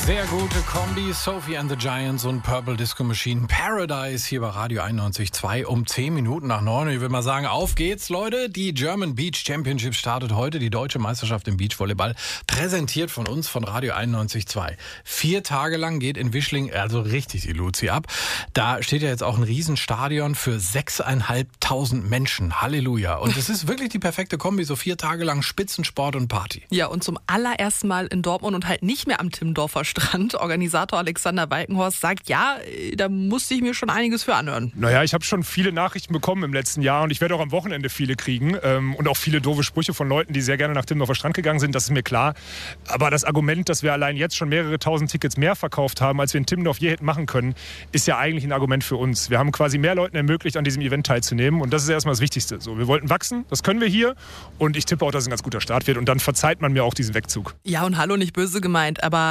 Sehr gute Kombi, Sophie and the Giants und Purple Disco Machine Paradise hier bei Radio 91.2 um 10 Minuten nach 9. Ich will mal sagen, auf geht's, Leute. Die German Beach Championship startet heute, die deutsche Meisterschaft im Beachvolleyball, präsentiert von uns, von Radio 91.2. 4 Tage lang geht in Wischling also richtig die Luzi ab. Da steht ja jetzt auch ein Riesenstadion für 6.500 Menschen. Halleluja. Und es ist wirklich die perfekte Kombi, so 4 Tage lang Spitzensport und Party. Ja, und zum allerersten Mal in Dortmund und halt nicht mehr am Timmendorfer Strand. Organisator Alexander Walkenhorst sagt, ja, da musste ich mir schon einiges für anhören. Naja, ich habe schon viele Nachrichten bekommen im letzten Jahr und ich werde auch am Wochenende viele kriegen und auch viele doofe Sprüche von Leuten, die sehr gerne nach Timmendorfer Strand gegangen sind, das ist mir klar. Aber das Argument, dass wir allein jetzt schon mehrere tausend Tickets mehr verkauft haben, als wir in Timmendorf je hätten machen können, ist ja eigentlich ein Argument für uns. Wir haben quasi mehr Leuten ermöglicht, an diesem Event teilzunehmen und das ist erstmal das Wichtigste. So, wir wollten wachsen, das können wir hier und ich tippe auch, dass es ein ganz guter Start wird und dann verzeiht man mir auch diesen Wegzug. Ja, und hallo, nicht böse gemeint, aber